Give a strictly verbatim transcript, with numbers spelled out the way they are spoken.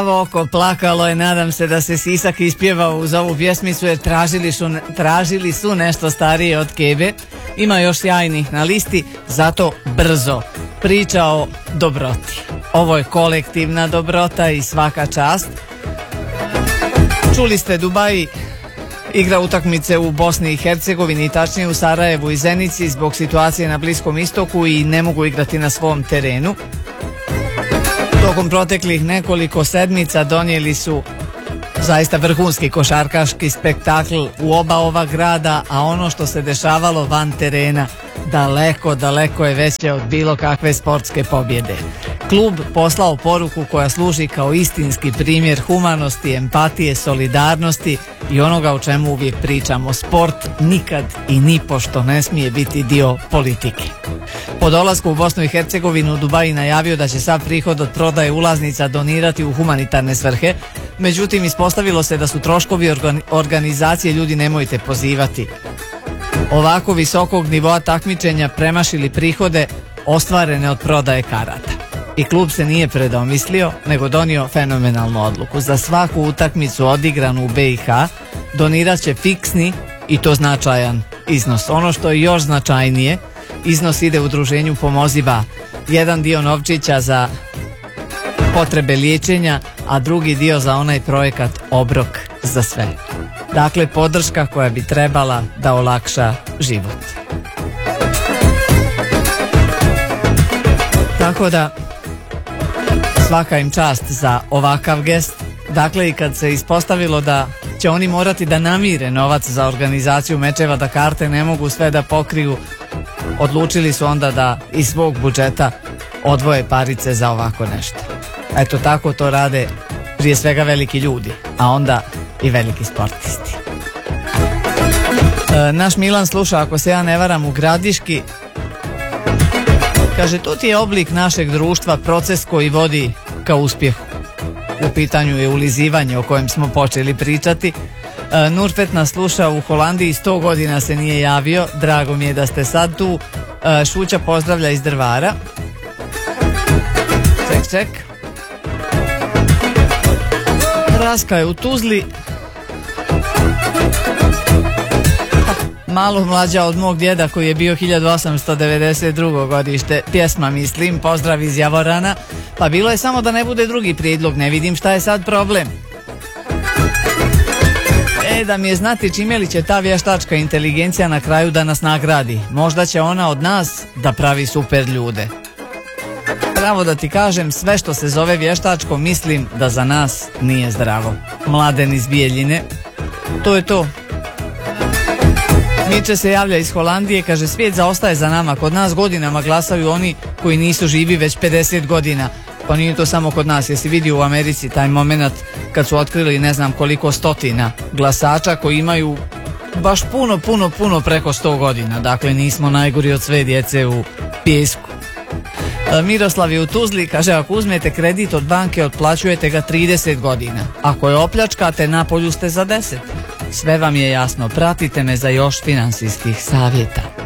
Oko plakalo je, nadam se da se Sisak ispjevao uz ovu pjesmicu jer tražili su, tražili su nešto starije od Kebe. Ima još sjajnih na listi, zato brzo. Priča o dobroti. Ovo je kolektivna dobrota i svaka čast. Čuli ste, Dubaji igra utakmice u Bosni i Hercegovini, tačnije u Sarajevu i Zenici zbog situacije na Bliskom istoku i ne mogu igrati na svom terenu. Tokom proteklih nekoliko sedmica donijeli su zaista vrhunski košarkaški spektakl u oba ova grada, a ono što se dešavalo van terena daleko, daleko je veće od bilo kakve sportske pobjede. Klub poslao poruku koja služi kao istinski primjer humanosti, empatije, solidarnosti i onoga o čemu uvijek pričamo. Sport nikad i nipošto ne smije biti dio politike. Po dolasku u Bosnu i Hercegovinu Dubai najavio da će sav prihod od prodaje ulaznica donirati u humanitarne svrhe, međutim ispostavilo se da su troškovi organizacije, ljudi nemojte pozivati, ovako visokog nivoa takmičenja premašili prihode ostvarene od prodaje karata. I klub se nije predomislio, nego donio fenomenalnu odluku. Za svaku utakmicu odigranu u be i ha donirat će fiksni i to značajan iznos. Ono što je još značajnije, iznos ide udruženju Pomoziba. Jedan dio novčića za potrebe liječenja, a drugi dio za onaj projekat Obrok za sve. Dakle, podrška koja bi trebala da olakša život. Tako da, svaka im čast za ovakav gest. Dakle, i kad se ispostavilo da će oni morati da namire novac za organizaciju mečeva, da karte ne mogu sve da pokriju, odlučili su onda da iz svog budžeta odvoje parice za ovako nešto. Eto, tako to rade prije svega veliki ljudi, a onda i veliki sportisti. E, naš Milan sluša, ako se ja ne varam, u Gradiški. Kaže, to ti je oblik našeg društva, proces koji vodi ka uspjehu. U pitanju je ulizivanje o kojem smo počeli pričati. E, Nurfet nas sluša u Holandiji, sto godina se nije javio, drago mi je da ste sad tu. E, Šuća pozdravlja iz Drvara. Ček, ček. Raska je u Tuzli. Malo mlađa od mog djeda koji je bio hiljadu osamsto devedeset drugo godište. Pjesma, mislim, pozdrav iz Javorana. Pa bilo je samo da ne bude drugi prijedlog, ne vidim šta je sad problem. E, da mi je znati čime li će ta vještačka inteligencija na kraju da nas nagradi. Možda će ona od nas da pravi super ljude. Pravo da ti kažem, sve što se zove vještačko mislim da za nas nije zdravo. Mladen iz Bijeljine. To je to. Miče se javlja iz Holandije, kaže, svijet zaostaje za nama, kod nas godinama glasaju oni koji nisu živi već pedeset godina. Pa nije to samo kod nas, jesi vidio u Americi taj moment kad su otkrili ne znam koliko stotina glasača koji imaju baš puno, puno, puno preko sto godina. Dakle, nismo najgori od sve djece u pijesku. Miroslav je u Tuzli, kaže, ako uzmete kredit od banke otplaćujete ga trideset godina. Ako je opljačkate, na polju ste za deset. Sve vam je jasno, pratite me za još finansijskih savjeta.